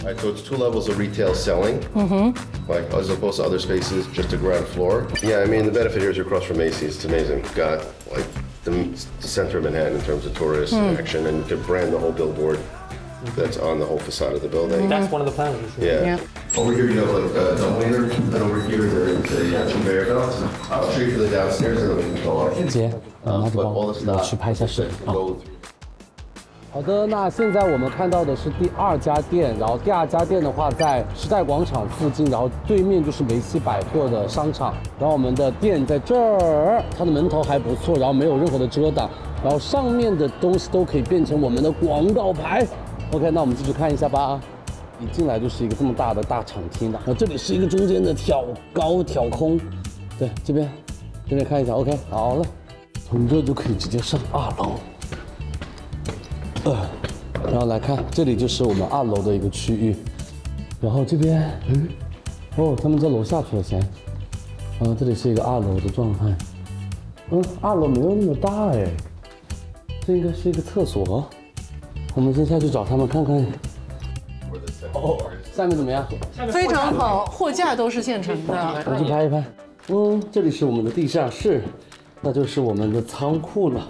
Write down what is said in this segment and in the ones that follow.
Right, so it's 2 levels of retail selling, like as opposed to other spaces, just a ground floor. Yeah, I mean the benefit here is you're across from Macy's. It's amazing. You've got like the center of Manhattan in terms of tourist action, and you can brand the whole billboard that's on the whole facade of the building. That's one of the plans. Yeah. Over here you have like a dumbwaiter, and over here there's a conveyor belt. I'll show you for the downstairs, and then we can go up. 姐，拿着 But 包， all the 我 stuff 去拍一下视频啊。 go through. 好的，那现在我们看到的是第2家店，然后第2家店的话在时代广场附近，然后对面就是梅西百货的商场，然后我们的店在这儿，它的门头还不错，然后没有任何的遮挡，然后上面的东西都可以变成我们的广告牌。OK， 那我们继续看一下吧。一进来就是一个这么大的大场厅的，然后这里是一个中间的挑高挑空，对，这边看一下 ，OK， 好了，从这就可以直接上2楼。然后来看，这里就是我们2楼的一个区域，然后这边，哦，他们在楼下去了先，这里是一个2楼的状态，2楼没有那么大哎，这应该是一个厕所，我们先下去找他们看看。哦，下面怎么样？ 非常好，货架都是现成的。 我去拍一拍。这里是我们的地下室，那就是我们的仓库了。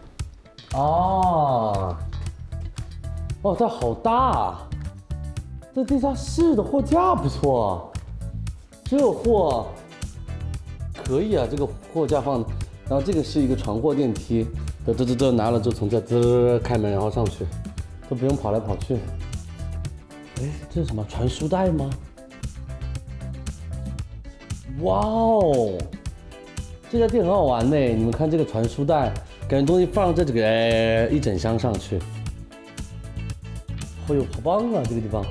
哦，这好大啊！这地下室的货架不错，这货可以啊，这个货架放。然后这个是一个传货电梯，这拿了就从这开门然后上去，都不用跑来跑去。哎，这是什么传输带吗？哇哦，这家店很好玩呢！你们看这个传输带，感觉东西放这个一整箱上去。哎呦，好棒啊！这个地方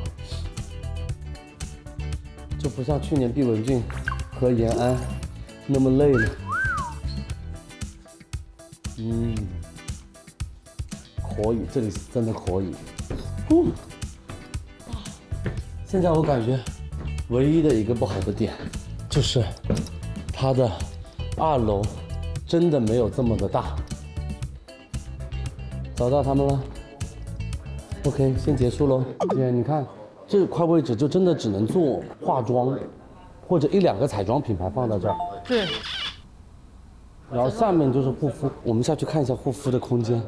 就不像去年毕文俊和延安那么累了。可以，这里是真的可以。现在我感觉唯一的一个不好的点就是它的2楼真的没有这么的大。找到他们了。OK， 先结束喽。姐，你看这块位置就真的只能做化妆，或者1、2个彩妆品牌放到这儿。 对。 然后下面就是护肤，我们下去看一下护肤的空间。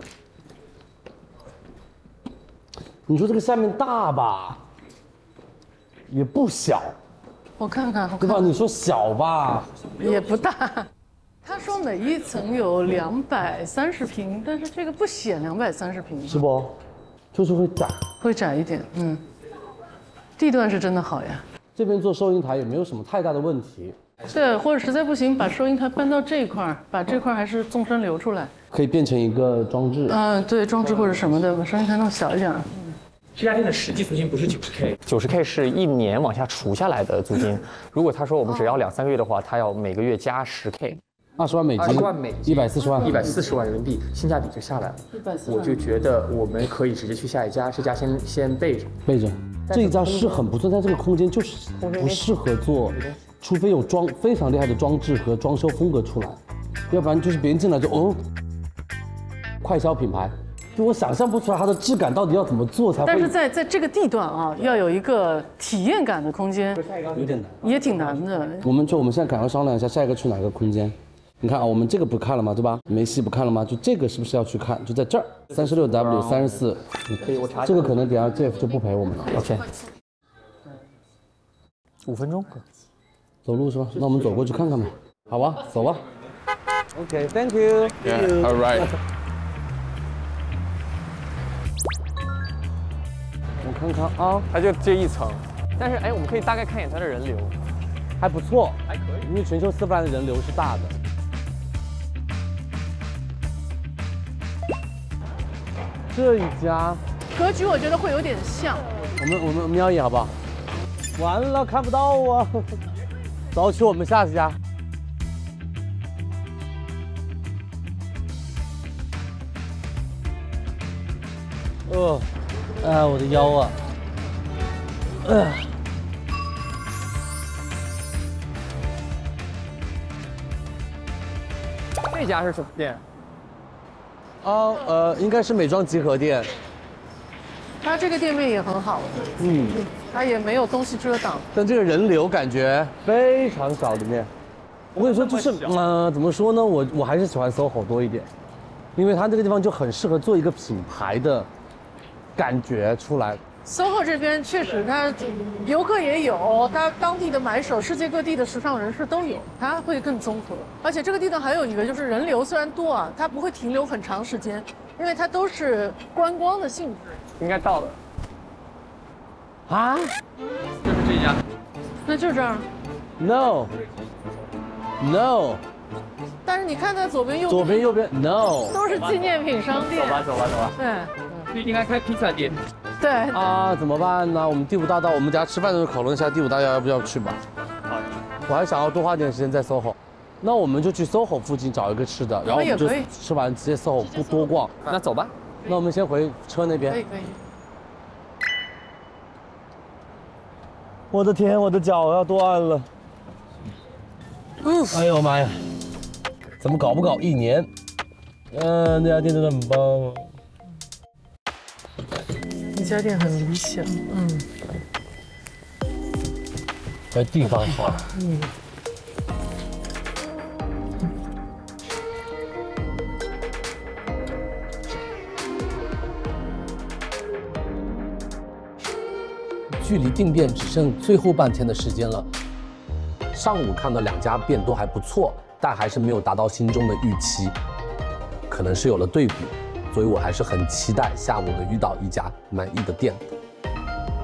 你说这个下面大吧，也不小， 我看看， 对吧？你说小吧， 也不大。他说每一层有230平，但是这个不显230平， 是不？就是会窄， 会窄一点。地段是真的好呀。 这边做收银台也没有什么太大的问题。 对，或者实在不行，把收银台搬到这一块，把这块还是纵深留出来， 可以变成一个装置。 对，装置或者什么的，把收银台弄小一点。 这家店的实际租金不是90K，90K 是1年往下除下来的租金。如果他说我们只要2、3个月的话，他要每个月加10K。 20万美金 ，20万美金 ，140万 ，140万人民币，性价比就下来了。我就觉得我们可以直接去下一家，这家先备着。 备着，这一家是很不错，但这个空间就是不适合做，除非有非常厉害的装置和装修风格出来，要不然就是别人进来就快消品牌，就我想象不出来它的质感到底要怎么做才会。 但是在这个地段啊，要有一个体验感的空间， 有点难， 也挺难的。 我们现在赶快商量一下，下一个去哪个空间。你看啊，我们这个不看了吗？对吧？梅西不看了吗？就这个是不是要去看？就在这儿，36W34。 可以，我查。 这个可能等下 Jeff 就不陪我们了。 OK。5分钟。 走路是吧？那我们走过去看看吧。好吧，走吧。OK，Thank you。 All right。 我看看啊， 它就这一层，但是我们可以大概看一眼它的人流。 还不错， 还可以， 因为全球丝芙兰的人流是大的。这一家格局我觉得会有点像。 我们瞄一眼好不好？完了看不到啊！走，去我们下一家。我的腰啊！ 这家是什么店？ 应该是美妆集合店。 它这个店面也很好，它也没有东西遮挡。 但这个人流感觉非常少里面。我跟你说，就是怎么说呢？我还是喜欢 SOHO 多一点，因为它这个地方就很适合做一个品牌的感觉出来。 SOHO 这边确实，它游客也有，它当地的买手，世界各地的时尚人士都有，它会更综合。而且这个地方还有一个就是人流虽然多啊，它不会停留很长时间，因为它都是观光的性质。 应该到了， 啊就是这家。 那就这样。 ？No， 但是你看它左边右边， 左边右边 No 都是纪念品商店。 走吧。 对最近应该开披萨店。 对， 啊，怎么办呢？我们第5大道，我们等下吃饭的时候讨论一下第5大道要不要去吧。 好， 我还想要多花点时间在 SOHO，那我们就去 SOHO 附近找一个吃的，然后我们就也可以吃完直接 SOHO 不多逛。 那走吧。 那我们先回车那边。 可以。 我的天，我的脚要断了。哎呦妈呀，怎么搞不搞1年？那家店真的很棒。 这家店很理想， 地方好。距离订店只剩最后半天的时间了。上午看到2家店都还不错，但还是没有达到心中的预期，可能是有了对比，所以我还是很期待下午能遇到一家满意的店。